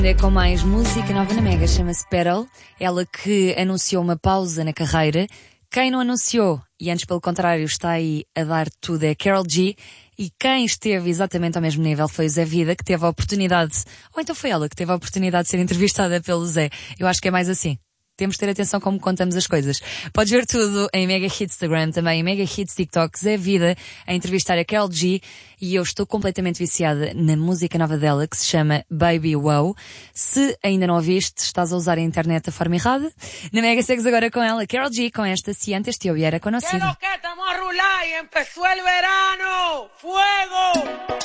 É com mais música nova na Mega, chama-se Petal. Ela que anunciou uma pausa na carreira. Quem não anunciou, e antes pelo contrário está aí a dar tudo, é Karol G. E quem esteve exatamente ao mesmo nível foi o Zé Vida, que teve a oportunidade, ou então foi ela que teve a oportunidade de ser entrevistada pelo Zé. Eu acho que é mais assim. Temos de ter atenção como contamos as coisas. Podes ver tudo em Mega Hits Instagram, também em Mega Hits TikTok. Zé Vida a entrevistar a Karol G, e eu estou completamente viciada na música nova dela, que se chama Baby Wow. Se ainda não a viste, estás a usar a internet da forma errada. Na Mega segues agora com ela, Karol G, com esta Se Antes Te Hubiera Conocido. Que estamos a rular y empezó el verano. ¡Fuego!